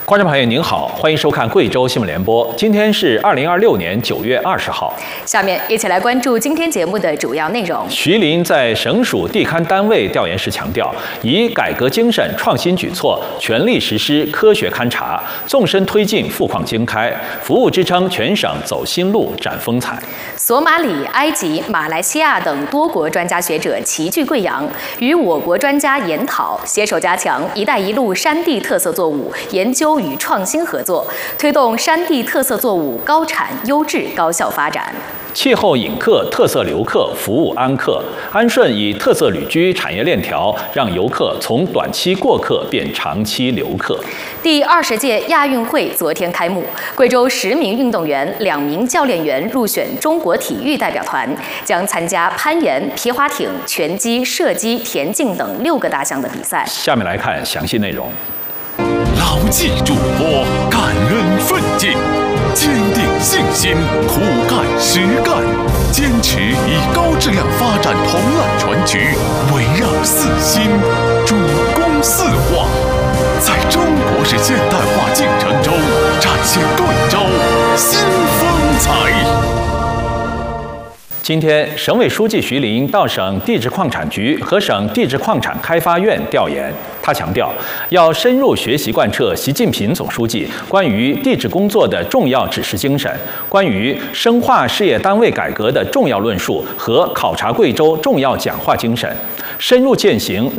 观众朋友您好，欢迎收看贵州新闻联播。今天是2026年9月20号。 下面一起来关注今天节目的主要内容。 徐林在省属地勘单位调研时强调，以改革精神、创新举措，全力实施科学勘察，纵深推进富矿经开，服务支撑全省走新路、展风采。 索马里、埃及、马来西亚等多国专家学者齐聚贵阳，与我国专家研讨，携手加强“一带一路”山地特色作物研究与创新合作，推动山地特色作物高产、优质、高效发展。 气候引客、特色留客，服务安客。安顺以特色旅居产业链条，让游客从短期过客变长期留客。 第20届亚运会昨天开幕，贵州10名运动员、2名教练员入选中国体育代表团，将参加攀岩、皮划艇、拳击、射击、田径等6个大项的比赛。 下面来看详细内容。 牢记嘱托，感恩奋进，坚定信心，苦干实干，坚持以高质量发展同揽全局，围绕4新，主攻4化，在中国式现代化进程中展现贵州新风采。 今天，省委书记徐林到省地质矿产局和省地质矿产开发院调研。他强调，要深入学习贯彻习近平总书记关于地质工作的重要指示精神，关于深化事业单位改革的重要论述和考察贵州重要讲话精神，深入践行